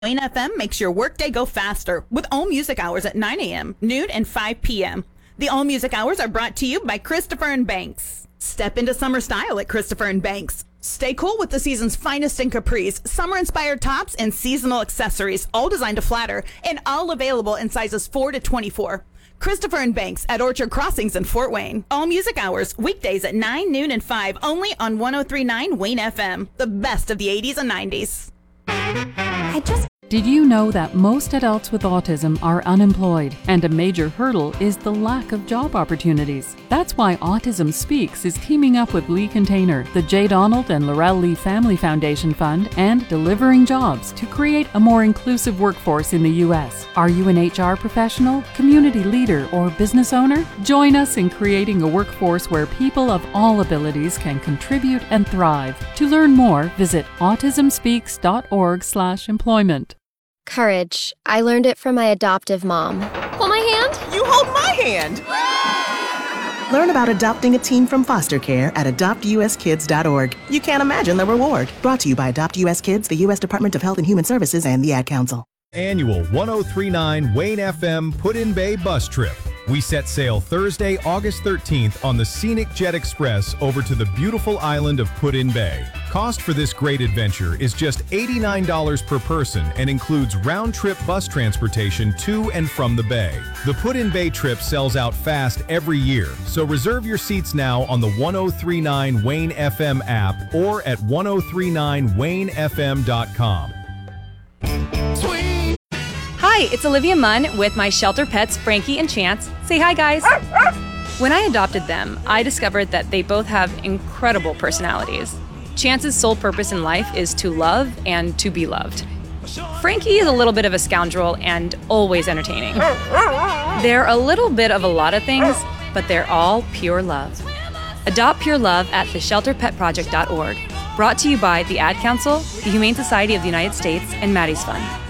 Wayne FM makes your workday go faster with all music hours at 9 a.m., noon, and 5 p.m. The All Music Hours are brought to you by Christopher and Banks. Step into summer style at Christopher and Banks. Stay cool with the season's finest in capris, summer-inspired tops, and seasonal accessories, all designed to flatter, and all available in sizes 4 to 24. Christopher and Banks at Orchard Crossings in Fort Wayne. All Music Hours, weekdays at 9, noon, and 5, only on 103.9 Wayne FM. The best of the 80s and 90s. Did you know that most adults with autism are unemployed, and a major hurdle is the lack of job opportunities? That's why Autism Speaks is teaming up with Lee Container, the J. Donald and Laurel Lee Family Foundation Fund, and Delivering Jobs to create a more inclusive workforce in the U.S. Are you an HR professional, community leader, or business owner? Join us in creating a workforce where people of all abilities can contribute and thrive. To learn more, visit autismspeaks.org/employment. Courage. I learned it from my adoptive mom. Hold my hand. You hold my hand. Learn about adopting a teen from foster care at adoptuskids.org. You can't imagine the reward. Brought to you by Adopt US Kids, the U.S. Department of Health and Human Services, and the Ad Council. Annual 103.9 Wayne FM Put-in Bay bus trip. We set sail Thursday, August 13th on the Scenic Jet Express over to the beautiful island of Put-in Bay. Cost for this great adventure is just $89 per person and includes round-trip bus transportation to and from the bay. The Put-in Bay trip sells out fast every year, so reserve your seats now on the 103.9 Wayne FM app or at 1039waynefm.com. Hi, it's Olivia Munn with my shelter pets, Frankie and Chance. Say hi, guys. When I adopted them, I discovered that they both have incredible personalities. Chance's sole purpose in life is to love and to be loved. Frankie is a little bit of a scoundrel and always entertaining. They're a little bit of a lot of things, but they're all pure love. Adopt pure love at theshelterpetproject.org. Brought to you by the Ad Council, the Humane Society of the United States, and Maddie's Fund.